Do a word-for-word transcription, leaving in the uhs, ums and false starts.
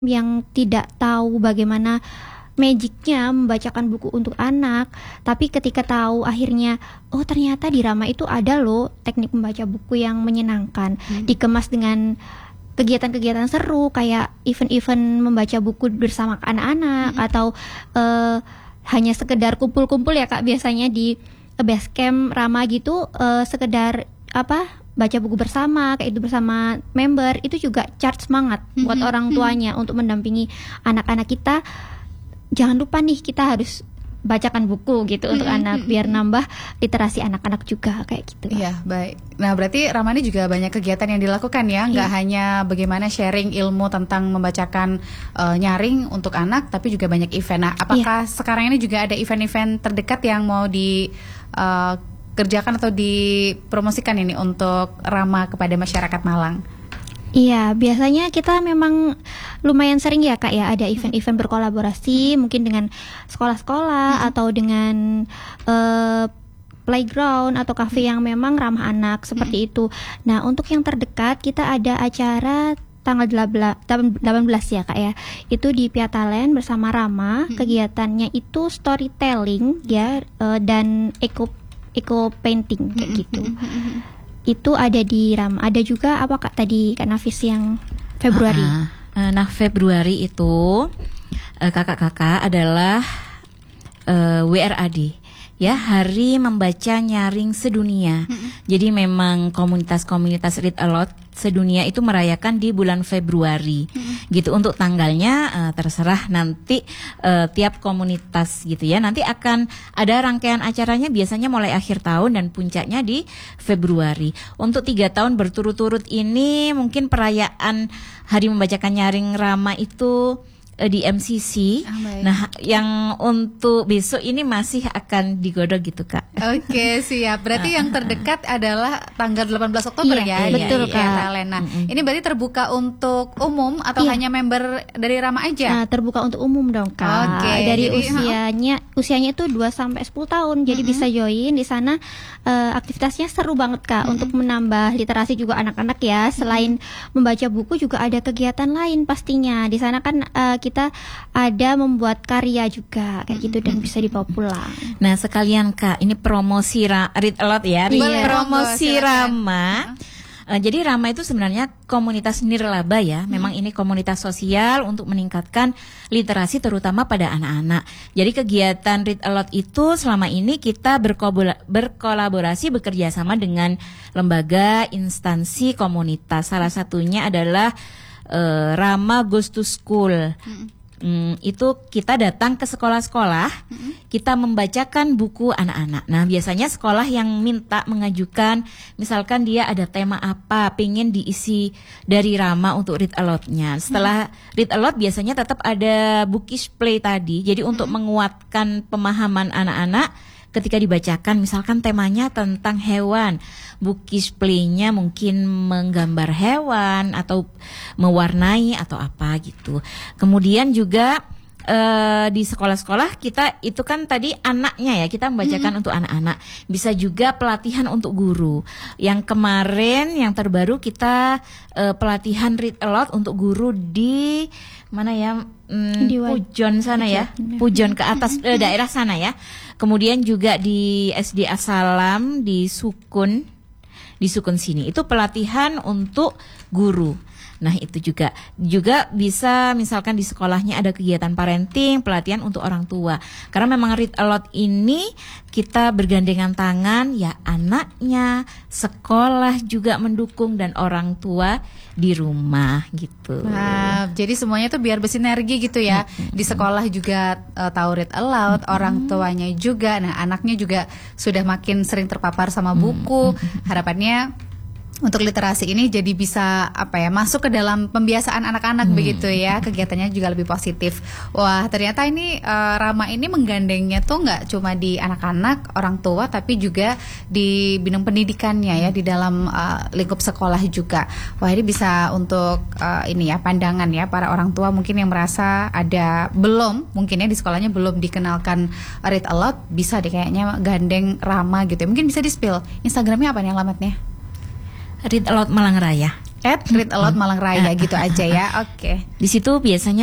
yang tidak tahu bagaimana magicnya membacakan buku untuk anak, tapi ketika tahu akhirnya, oh ternyata di Rama itu ada loh teknik membaca buku yang menyenangkan, hmm. dikemas dengan kegiatan-kegiatan seru kayak event-event membaca buku bersama anak-anak, hmm. atau uh, hanya sekedar kumpul-kumpul ya Kak, biasanya di base camp Rama gitu, uh, sekedar apa baca buku bersama kayak itu bersama member, itu juga charge semangat mm-hmm. buat orang tuanya mm-hmm. untuk mendampingi anak-anak kita. Jangan lupa nih kita harus bacakan buku gitu mm-hmm. untuk anak biar nambah literasi anak-anak juga kayak gitu. Iya, baik. Nah, berarti Rama ini juga banyak kegiatan yang dilakukan ya, nggak yeah. hanya bagaimana sharing ilmu tentang membacakan uh, nyaring untuk anak, tapi juga banyak event. Nah, apakah yeah. sekarang ini juga ada event-event terdekat yang mau di uh, kerjakan atau dipromosikan ini untuk Rama kepada masyarakat Malang? Iya, biasanya kita memang lumayan sering ya Kak ya, ada event-event berkolaborasi mungkin dengan sekolah-sekolah hmm. atau dengan uh, playground atau cafe yang memang ramah anak seperti hmm. itu. Nah, untuk yang terdekat kita ada acara tanggal delapan belas ya Kak ya, itu di Piatalen bersama Rama. hmm. Kegiatannya itu storytelling ya, uh, dan eco eco painting kayak gitu. Itu ada di Ram. Ada juga apa Kak tadi Kak Nafis yang Februari? Uh, nah Februari itu uh, kakak-kakak adalah uh, W R A D ya, Hari Membaca Nyaring Sedunia. Jadi memang komunitas-komunitas Read Aloud sedunia itu merayakan di bulan Februari. Gitu, untuk tanggalnya uh, terserah nanti uh, tiap komunitas gitu ya. Nanti akan ada rangkaian acaranya biasanya mulai akhir tahun dan puncaknya di Februari. Untuk tiga tahun berturut-turut ini mungkin perayaan Hari Membacakan Nyaring Rama itu di M C C. Oh, nah, yang untuk besok ini masih akan digodok gitu Kak. Oke, siap. Berarti yang terdekat adalah tanggal delapan belas Oktober iya, ya. Betul di Kak. Nah, mm-hmm. ini berarti terbuka untuk umum atau iya. hanya member dari Rama aja? Nah, terbuka untuk umum dong Kak. Oke. Dari jadi, usianya usianya itu dua sampai sepuluh tahun. Jadi mm-hmm. bisa join di sana. Uh, aktivitasnya seru banget Kak, mm-hmm. untuk menambah literasi juga anak-anak ya. Selain mm-hmm. membaca buku juga ada kegiatan lain pastinya. Di sana kan uh, kita ada membuat karya juga kayak gitu dan bisa dibawa pulang. Nah sekalian Kak, ini promosi ra- Read Aloud ya, iya. promosi Rama. Uh, jadi Rama itu sebenarnya komunitas nirlaba ya. Memang hmm. ini komunitas sosial untuk meningkatkan literasi terutama pada anak-anak. Jadi kegiatan Read Aloud itu selama ini kita berkobula- berkolaborasi bekerja sama dengan lembaga, instansi, komunitas. Salah satunya adalah uh, Rama Goes to School. Hmm. Hmm, itu kita datang ke sekolah-sekolah, mm-hmm. kita membacakan buku anak-anak. Nah, biasanya sekolah yang minta mengajukan, misalkan dia ada tema apa, pengen diisi dari Rama untuk Read Aloud-nya. Setelah mm-hmm. Read Aloud biasanya tetap ada bookish play tadi. Jadi untuk mm-hmm. menguatkan pemahaman anak-anak, ketika dibacakan misalkan temanya tentang hewan, bookish play-nya mungkin menggambar hewan atau mewarnai atau apa gitu. Kemudian juga uh, di sekolah-sekolah kita itu kan tadi anaknya ya, kita membacakan mm-hmm. untuk anak-anak. Bisa juga pelatihan untuk guru. Yang kemarin yang terbaru kita uh, pelatihan Read Aloud untuk guru di mana ya? Hmm, Pujon sana ya, Pujon ke atas eh, daerah sana ya. Kemudian juga di S D Asalam di Sukun, di Sukun sini. Itu pelatihan untuk guru. Nah itu juga juga bisa misalkan di sekolahnya ada kegiatan parenting, pelatihan untuk orang tua. Karena memang Read Aloud ini kita bergandengan tangan ya, anaknya, sekolah juga mendukung dan orang tua di rumah gitu. Nah, jadi semuanya tuh biar bersinergi gitu ya. Mm-hmm. Di sekolah juga uh, tahu Read Aloud, mm-hmm. orang tuanya juga. Nah, anaknya juga sudah makin sering terpapar sama buku. Mm-hmm. Harapannya untuk literasi ini jadi bisa apa ya, masuk ke dalam pembiasaan anak-anak hmm. begitu ya, kegiatannya juga lebih positif. Wah, ternyata ini uh, Rama ini menggandengnya tuh nggak cuma di anak-anak, orang tua, tapi juga di bidang pendidikannya ya, di dalam uh, lingkup sekolah juga. Wah, ini bisa untuk uh, ini ya, pandangan ya para orang tua mungkin yang merasa ada belum, mungkin ya di sekolahnya belum dikenalkan Read Aloud, bisa deh kayaknya gandeng Rama gitu ya. Mungkin bisa di-spill Instagramnya apa nih alamatnya? Read Aloud Malang Raya. at Read Aloud Malang Raya gitu aja ya. Oke. Di situ biasanya